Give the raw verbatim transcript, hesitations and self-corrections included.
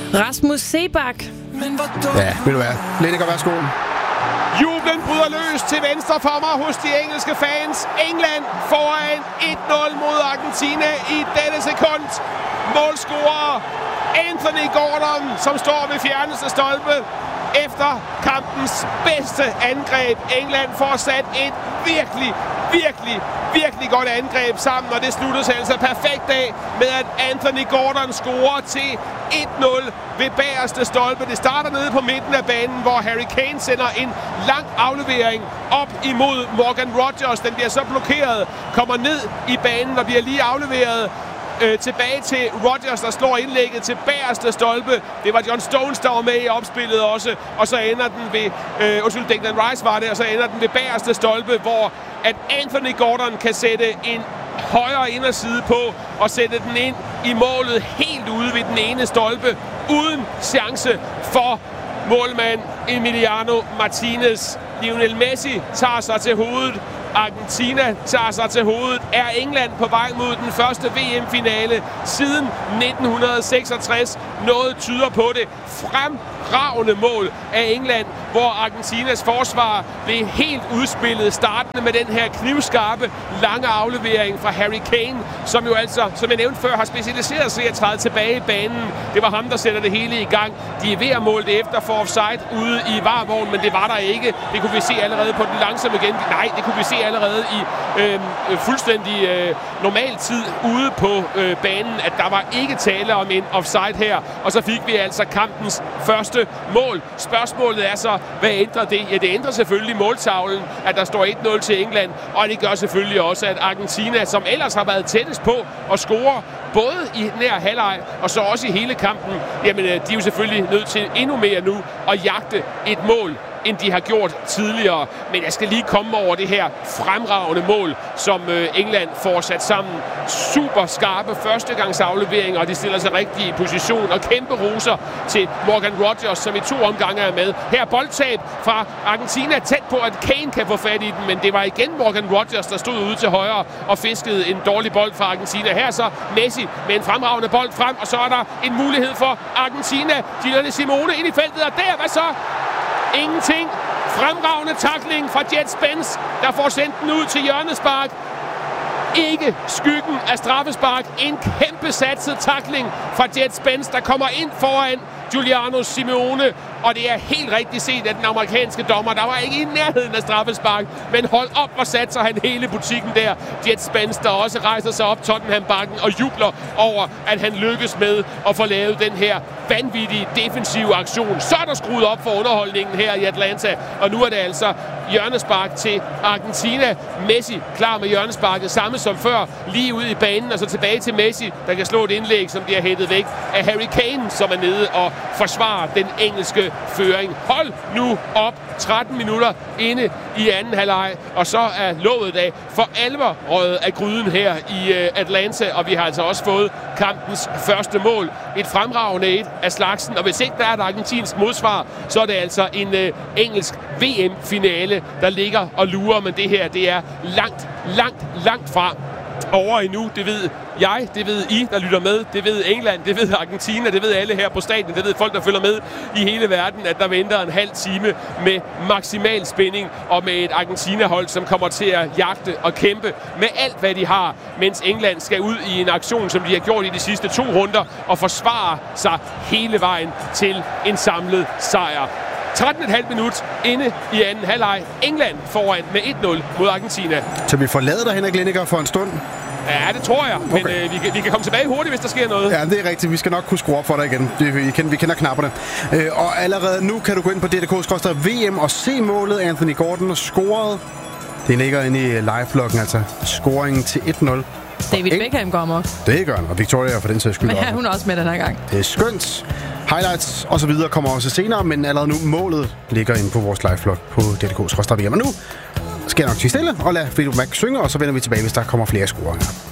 Rasmus Seebach. Ja, vil du være. Lineker, værsgo. Jublen bryder løs til venstre for mig hos de engelske fans. England foran et nul mod Argentina i dette sekund. Målscorer Anthony Gordon, som står ved fjerneste stolpe. Efter kampens bedste angreb. England får sat et virkelig, virkelig, virkelig godt angreb sammen, og det sluttes altså perfekt af med, at Anthony Gordon scorer til et nul ved bagerste stolpe. Det starter nede på midten af banen, hvor Harry Kane sender en lang aflevering op imod Morgan Rogers. Den bliver så blokeret, kommer ned i banen og bliver lige afleveret Øh, tilbage til Rodgers, der slår indlægget til bagerste stolpe. Det var John Stones, der var med i opspillet også. Og så ender den ved... Øh, undskyld, Declan Rice var det. Og så ender den ved bagerste stolpe, hvor at Anthony Gordon kan sætte en højre inderside på og sætte den ind i målet helt ude ved den ene stolpe. Uden chance for målmand Emiliano Martinez. Lionel Messi tager sig til hovedet. Argentina tager sig til hovedet. Er England på vej mod den første V M-finale siden nitten seksogtres? Noget tyder på det. Fremragende mål af England, hvor Argentinas forsvar blev helt udspillet, startende med den her knivskarpe, lange aflevering fra Harry Kane, som jo altså, som jeg nævnte før, har specialiseret sig at træde tilbage i banen. Det var ham, der sætter det hele i gang. De er ved at måle det efter for offside ude i varevognen, men det var der ikke. Det kunne vi se allerede på den langsomme igen. Nej, det kunne vi se allerede i øh, fuldstændig øh, normal tid ude på øh, banen, at der var ikke tale om en offside her. Og så fik vi altså kampens første mål. Spørgsmålet er så, hvad ændrer det? Ja, det ændrer selvfølgelig måltavlen, at der står et nul til England, og det gør selvfølgelig også, at Argentina, som ellers har været tættest på at score, både i nær halvleg og så også i hele kampen, jamen de er jo selvfølgelig nødt til endnu mere nu at jagte et mål, end de har gjort tidligere. Men jeg skal lige komme over det her fremragende mål, som England får sat sammen. Super skarpe førstegangsafleveringer, og de stiller sig rigtig i position, og kæmpe roser til Morgan Rogers, som i to omgange er med. Her boldtab fra Argentina, tæt på, at Kane kan få fat i den, men det var igen Morgan Rogers, der stod ude til højre og fiskede en dårlig bold fra Argentina. Her så Messi med en fremragende bold frem, og så er der en mulighed for Argentina. Gianni Simone ind i feltet, og der, hvad så? Ingenting. Fremragende tackling fra Jet Spence, der får sendt den ud til hjørnespark. Ikke skyggen af straffespark. En kæmpe satset tackling fra Jet Spence, der kommer ind foran Giuliano Simeone. Og det er helt rigtigt set af den amerikanske dommer. Der var ikke i nærheden af straffespark, men hold op, hvor satser han hele butikken der. Jet Spence, der også rejser sig op Tottenham-bakken og jubler over, at han lykkes med at få lavet den her vanvittige defensive aktion. Så er der skruet op for underholdningen her i Atlanta, og nu er det altså hjørnespark til Argentina. Messi klar med hjørnesparket, samme som før, lige ud i banen, og så tilbage til Messi, der kan slå et indlæg, som bliver hættet væk af Harry Kane, som er nede og forsvarer den engelske føring. Hold nu op. tretten minutter inde i anden halvleg, og så er låget af for alvor røget af gryden her i Atlanta, og vi har altså også fået kampens første mål. Et fremragende et af slagsen, og hvis ikke der er et argentinsk modsvar, så er det altså en uh, engelsk V M-finale, der ligger og lurer, men det her, det er langt, langt, langt fra over endnu. Det ved jeg, det ved I, der lytter med, det ved England, det ved Argentina, det ved alle her på stadion, det ved folk, der følger med i hele verden, at der venter en halv time med maksimal spænding og med et Argentina-hold, som kommer til at jagte og kæmpe med alt, hvad de har, mens England skal ud i en aktion, som de har gjort i de sidste to runder, og forsvare sig hele vejen til en samlet sejr. tretten komma fem minut inde i anden halvleg. England foran med et nul mod Argentina. Så vi forlader dig, Henrik Lineker, for en stund? Ja, det tror jeg. Men okay. øh, vi, kan, vi kan komme tilbage hurtigt, hvis der sker noget. Ja, det er rigtigt. Vi skal nok kunne skrue op for dig igen. Det, vi, kender, vi kender knapperne. Øh, og allerede nu kan du gå ind på D D K bindestreg V M og se målet. Anthony Gordon scoret. Det ligger inde i live-bloggen, altså scoringen til et nul. David Eng- Beckham går amok. Det gør han, og Victoria for den sags skyld. Men ja, hun er også med den her gang. Det er skønt. Highlights og så videre kommer også senere, men allerede nu målet ligger inde på vores live-blog på D D K bindestreg V M. Og nu skal jeg nok sige stille og lade Fleetwood Mac synge, og så vender vi tilbage, hvis der kommer flere scoringer.